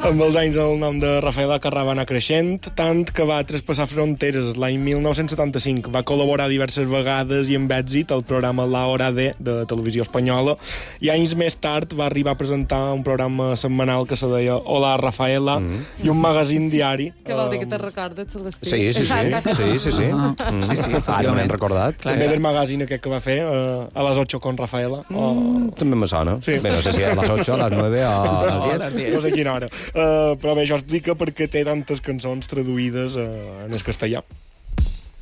Amb els anys el nom de Rafaela Carrà va anar creixent, tant que va traspassar fronteres. L'any 1975 va col·laborar diverses vegades i amb èxit al programa La Hora de Televisió Espanyola, i anys més tard va arribar a presentar un programa setmanal que se deia Hola Rafaela, i un magazín diari. Que vol dir que te recordes, Celestí? Sí. Ara m'he recordat. També del magazín aquest que va fer, a les 8 con Rafaela. També me sona. Sí. Bé, no sé si a les 8, a les 9 o a les 10. No sé quina hora. Però bé, això explica perquè té tantes cançons traduïdes en el castellà.